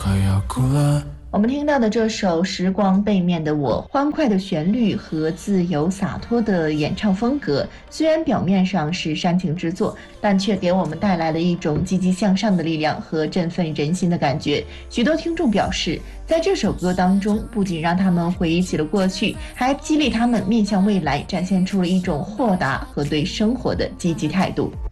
我们听到的这首《时光背面的我》，欢快的旋律和自由洒脱的演唱风格，虽然表面上是煽情之作，但却给我们带来了一种积极向上的力量和振奋人心的感觉。许多听众表示，在这首歌当中，不仅让他们回忆起了过去，还激励他们面向未来，展现出了一种豁达和对生活的积极态度。